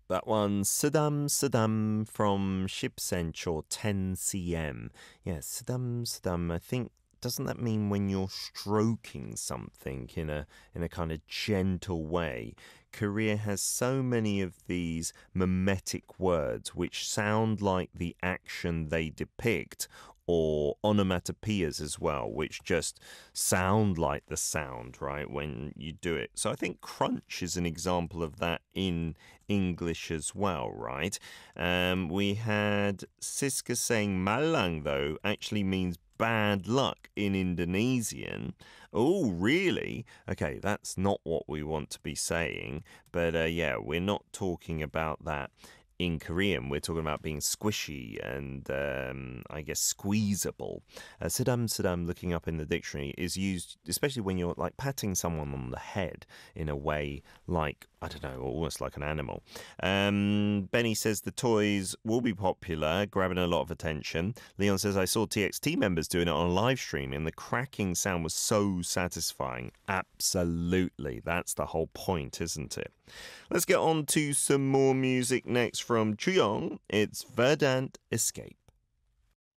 That one, Saddam Saddam from Ship Central 10 cm. Yes, Saddam Saddam. I think doesn't that mean when you're stroking something in a kind of gentle way? Korea has so many of these mimetic words which sound like the action they depict, or onomatopoeias as well, which just sound like the sound, right, when you do it. So I think crunch is an example of that in English as well, right? We had Siska saying malang, though, actually means bad luck in Indonesian. Oh, really? Okay, that's not what we want to be saying. But yeah, we're not talking about that in Korean. We're talking about being squishy and I guess squeezable. Sidam sidam, looking up in the dictionary, is used especially when you're like patting someone on the head in a way like, I don't know, almost like an animal. Benny says the toys will be popular, grabbing a lot of attention. Leon says, I saw TXT members doing it on a live stream and the cracking sound was so satisfying. Absolutely. That's the whole point, isn't it? Let's get on to some more music next from Chuyong. It's Verdant Escape.